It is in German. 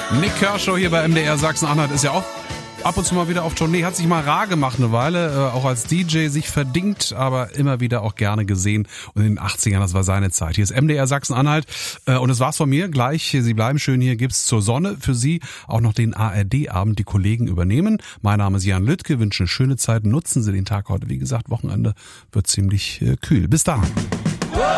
Nik Kershaw hier bei MDR Sachsen-Anhalt ist ja auch ab und zu mal wieder auf Tournee, hat sich mal rar gemacht eine Weile, auch als DJ sich verdingt, aber immer wieder auch gerne gesehen. Und in den 80ern, das war seine Zeit. Hier ist MDR Sachsen-Anhalt und das war's von mir. Gleich, Sie bleiben schön hier, gibt's zur Sonne für Sie auch noch den ARD-Abend, die Kollegen übernehmen. Mein Name ist Jan Lüttke, wünsche eine schöne Zeit, nutzen Sie den Tag heute. Wie gesagt, Wochenende wird ziemlich kühl. Bis dann.